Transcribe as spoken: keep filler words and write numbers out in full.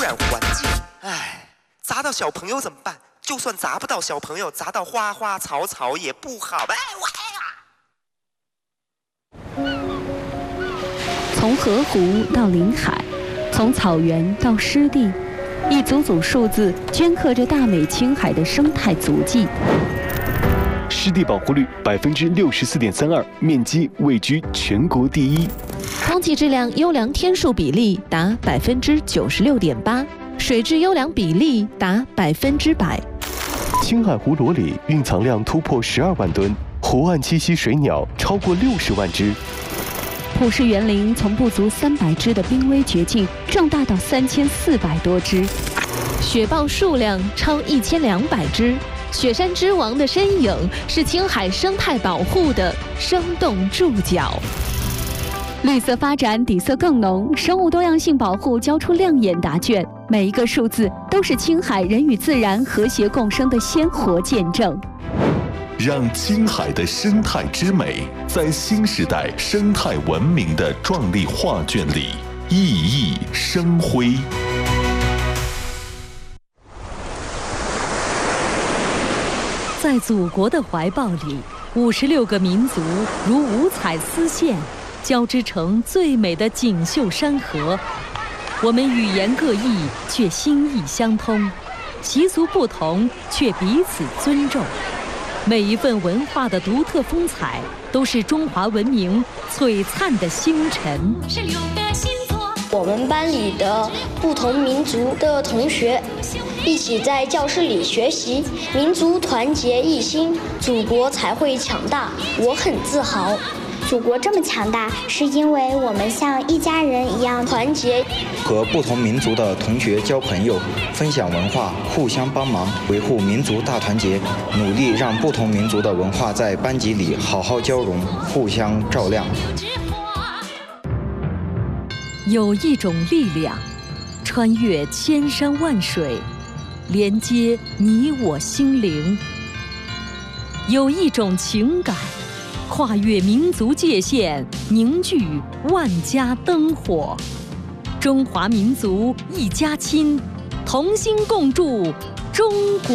染环境。唉，砸到小朋友怎么办？就算砸不到小朋友，砸到花花草草也不好。哎，我哎呀！从河湖到临海，从草原到湿地，一组组数字镌刻着大美青海的生态足迹。 湿地保护率百分之六十四点三二，面积位居全国第一。 空气质量优良天数比例达百分之九十六点八，水质优良比例达百分之百。 青海湖裸里蕴藏量突破十二万吨，湖岸栖息水鸟超过六十万只。 普氏园林从不足三百只的濒危绝境壮大到三千四百多只， 雪豹数量超一千两百只。雪山之王的身影是青海生态保护的生动注脚。 绿色发展底色更浓，生物多样性保护交出亮眼答卷。每一个数字都是青海人与自然和谐共生的鲜活见证。 让青海的生态之美在新时代生态文明的壮丽画卷里熠熠生辉。 在祖国的怀抱里，五十六个民族如五彩丝线，交织成最美的锦绣山河。我们语言各异，却心意相通；习俗不同，却彼此尊重。每一份文化的独特风采，都是中华文明璀璨的星辰。 我们班里的不同民族的同学一起在教室里学习，民族团结一心，祖国才会强大。我很自豪。 祖国这么强大，是因为我们像一家人一样团结。 和不同民族的同学交朋友，分享文化，互相帮忙，维护民族大团结，努力让不同民族的文化在班级里好好交融，互相照亮。 有一种力量，穿越千山万水，连接你我心灵；有一种情感，跨越民族界限，凝聚万家灯火。中华民族一家亲，同心共筑中国。